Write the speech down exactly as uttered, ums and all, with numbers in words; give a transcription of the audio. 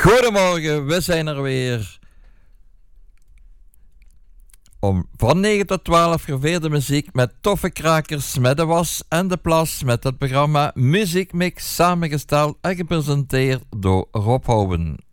Goedemorgen, we zijn er weer. Om van negen tot twaalf geveerde muziek met toffe krakers met de was en de plas met het programma Muziekmix, samengesteld en gepresenteerd door Rob Houben.